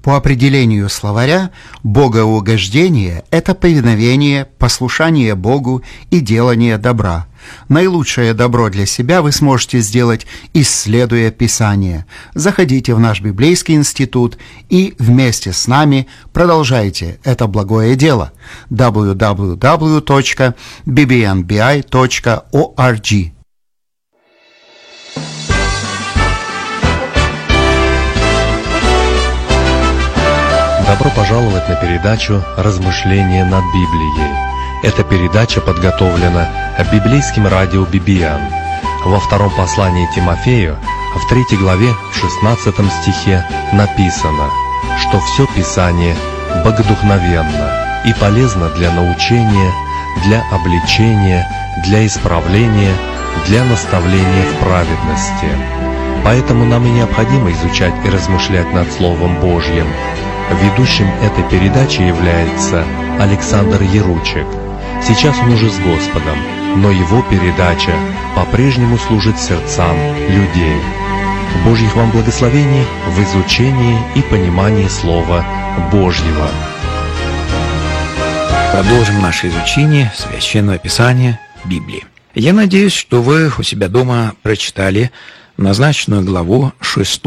По определению словаря, богоугождение – это повиновение, послушание Богу и делание добра. Наилучшее добро для себя вы сможете сделать, исследуя Писание. Заходите в наш библейский институт и вместе с нами продолжайте это благое дело. www.bbnbi.org. Добро пожаловать на передачу «Размышления над Библией». Эта передача подготовлена библейским радио BBN. Во втором послании Тимофею, в 3 главе, в 16 стихе написано, что все Писание богодухновенно и полезно для научения, для обличения, для исправления, для наставления в праведности. Поэтому нам и необходимо изучать и размышлять над Словом Божьим. Ведущим этой передачи является Александр Яручек. Сейчас он уже с Господом, но его передача по-прежнему служит сердцам людей. Божьих вам благословений в изучении и понимании Слова Божьего. Продолжим наше изучение Священного Писания Библии. Я надеюсь, что вы у себя дома прочитали назначенную главу 6